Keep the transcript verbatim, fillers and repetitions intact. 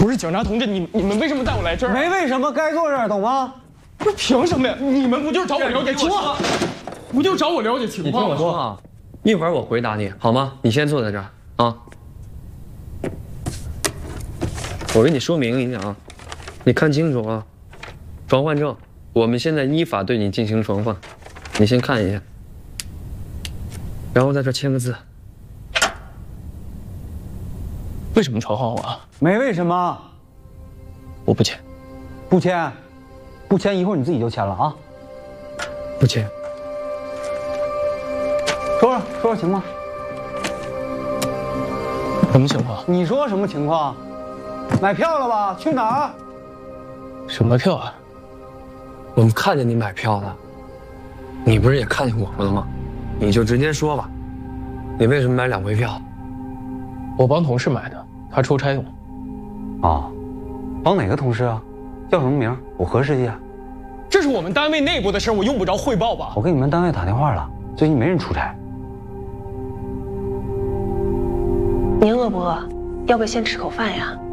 不是警察同志，你你们为什么带我来这儿？ 没为什么，该坐这儿，懂吗？ 不是凭什么呀？你们不就是找我了解情况？不就找我了解情况吗？ 你听我说啊，一会儿我回答你好吗？你先坐在这儿啊。我跟你说明一下啊，你看清楚啊，防患证，我们现在依法对你进行防范，你先看一下，然后在这签个字。 为什么传唤我啊？ 没为什么， 我不签， 不签，不签，一会儿你自己就签了啊。 不签。 说说说说情况。 什么情况？ 你说什么情况？买票了吧？去哪儿？ 什么票啊？ 我们看见你买票了，你不是也看见我们了吗？你就直接说吧，你为什么买两回票？ 我帮同事买的，他出差用。 哦，帮哪个同事啊？叫什么名？我核实一下。 这是我们单位内部的事，我用不着汇报吧？ 我给你们单位打电话了，最近没人出差。 您饿不饿？要不要先吃口饭呀？